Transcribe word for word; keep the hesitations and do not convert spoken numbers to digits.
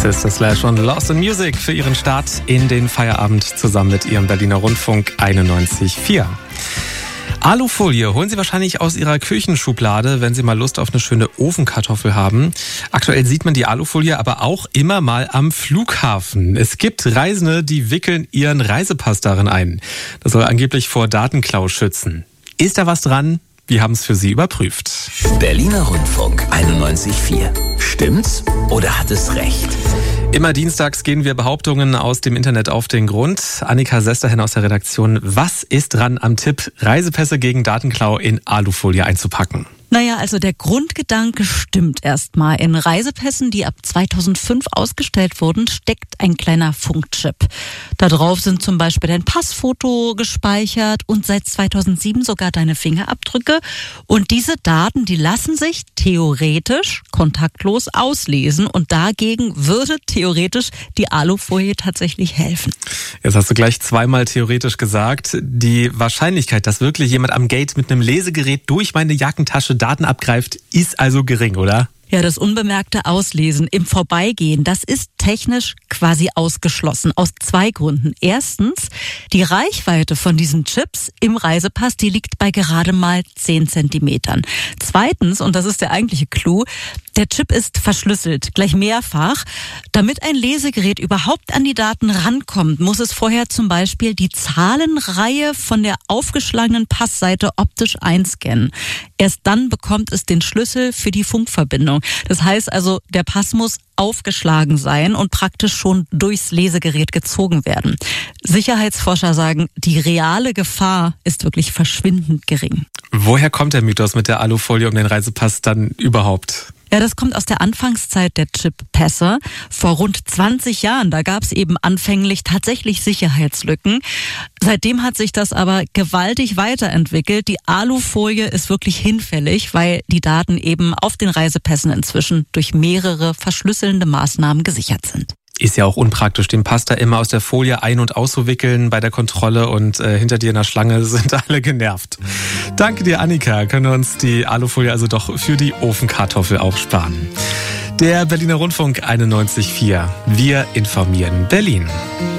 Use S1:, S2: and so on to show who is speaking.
S1: Sister Slash und Lost in Music für ihren Start in den Feierabend zusammen mit ihrem Berliner Rundfunk einundneunzig Komma vier. Alufolie holen Sie wahrscheinlich aus Ihrer Küchenschublade, wenn Sie mal Lust auf eine schöne Ofenkartoffel haben. Aktuell sieht man die Alufolie aber auch immer mal am Flughafen. Es gibt Reisende, die wickeln ihren Reisepass darin ein. Das soll angeblich vor Datenklau schützen. Ist da was dran? Wir haben es für Sie überprüft.
S2: Berliner Rundfunk einundneunzig Komma vier. Stimmt's oder hat es recht?
S1: Immer dienstags gehen wir Behauptungen aus dem Internet auf den Grund. Annika Sesterhen aus der Redaktion. Was ist dran am Tipp, Reisepässe gegen Datenklau in Alufolie einzupacken?
S3: Naja, also der Grundgedanke stimmt erstmal. In Reisepässen, die ab zweitausendfünf ausgestellt wurden, steckt ein kleiner Funkchip. Da drauf sind zum Beispiel dein Passfoto gespeichert und seit zweitausendsieben sogar deine Fingerabdrücke. Und diese Daten, die lassen sich theoretisch kontaktlos auslesen und dagegen würde theoretisch die Alufolie tatsächlich helfen.
S1: Jetzt hast du gleich zweimal theoretisch gesagt. Die Wahrscheinlichkeit, dass wirklich jemand am Gate mit einem Lesegerät durch meine Jackentasche Daten abgreift, ist also gering, oder?
S3: Ja, das unbemerkte Auslesen im Vorbeigehen, das ist technisch quasi ausgeschlossen. Aus zwei Gründen. Erstens, die Reichweite von diesen Chips im Reisepass, die liegt bei gerade mal zehn Zentimetern. Zweitens, und das ist der eigentliche Clou, der Chip ist verschlüsselt, gleich mehrfach. Damit ein Lesegerät überhaupt an die Daten rankommt, muss es vorher zum Beispiel die Zahlenreihe von der aufgeschlagenen Passseite optisch einscannen. Erst dann bekommt es den Schlüssel für die Funkverbindung. Das heißt also, der Pass muss aufgeschlagen sein und praktisch schon durchs Lesegerät gezogen werden. Sicherheitsforscher sagen, die reale Gefahr ist wirklich verschwindend gering.
S1: Woher kommt der Mythos mit der Alufolie um den Reisepass dann überhaupt?
S3: Ja, das kommt aus der Anfangszeit der Chip-Pässe. Vor rund zwanzig Jahren, da gab es eben anfänglich tatsächlich Sicherheitslücken. Seitdem hat sich das aber gewaltig weiterentwickelt. Die Alufolie ist wirklich hinfällig, weil die Daten eben auf den Reisepässen inzwischen durch mehrere verschlüsselnde Maßnahmen gesichert sind.
S1: Ist ja auch unpraktisch, den Pass da immer aus der Folie ein- und auszuwickeln bei der Kontrolle und äh, hinter dir in der Schlange sind alle genervt. Danke dir, Annika. Können wir uns die Alufolie also doch für die Ofenkartoffel aufsparen. Der Berliner Rundfunk einundneunzig Komma vier. Wir informieren Berlin.